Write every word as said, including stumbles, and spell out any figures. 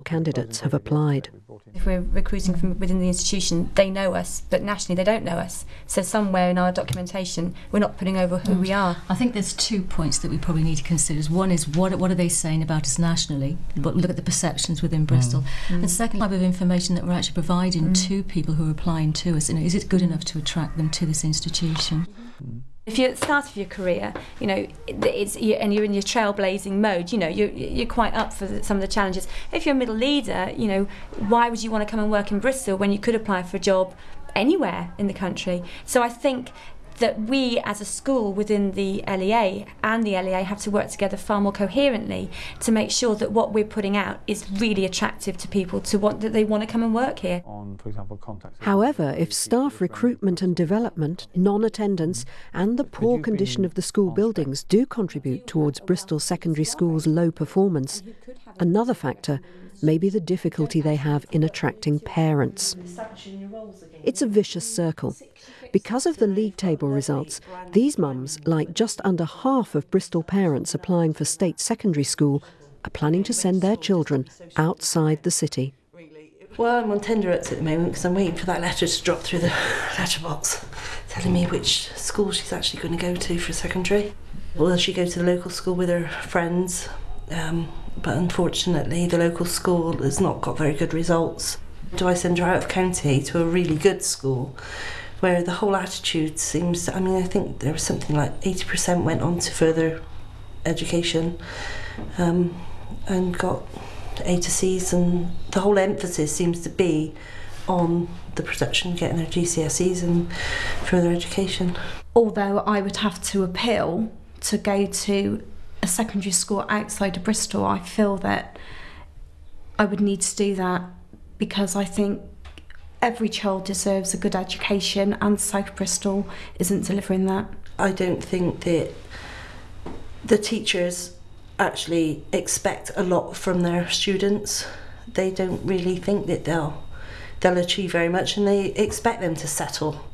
candidates have applied. If we're recruiting from within the institution, they know us, but nationally they don't know us. So somewhere in our documentation, we're not putting over who mm. we are. I think there's two points that we probably need to consider. One is what what are they saying about us nationally? But look at the perceptions within Bristol. Mm. And second, type of information that we're actually providing mm. to people who are applying to us. You know, is it good enough to attract them to this institution? Mm. If you're at the start of your career, you know, it's, and you're in your trailblazing mode, you know, you're, you're quite up for some of the challenges. If you're a middle leader, you know, why would you want to come and work in Bristol when you could apply for a job anywhere in the country? So I think that we as a school within the L E A and the L E A have to work together far more coherently to make sure that what we're putting out is really attractive to people, to want that they want to come and work here. On, for example, contacts. However, if staff recruitment and development, non-attendance and the poor condition of the school buildings do contribute towards Bristol Secondary School's low performance, another factor may be the difficulty they have in attracting parents. It's a vicious circle. Because of the league table results, these mums, like just under half of Bristol parents applying for state secondary school, are planning to send their children outside the city. Well, I'm on Tenderets at the moment because I'm waiting for that letter to drop through the letterbox telling me which school she's actually going to go to for secondary. Will she go to the local school with her friends? Um, but unfortunately the local school has not got very good results. Do I send her out of county to a really good school where the whole attitude seems, I mean, I think there was something like eighty percent went on to further education um, and got A to C's, and the whole emphasis seems to be on the production, getting their G C S Es and further education. Although I would have to appeal to go to a secondary school outside of Bristol, I feel that I would need to do that because I think every child deserves a good education and South Bristol isn't delivering that. I don't think that the teachers actually expect a lot from their students. They don't really think that they'll they'll achieve very much, and they expect them to settle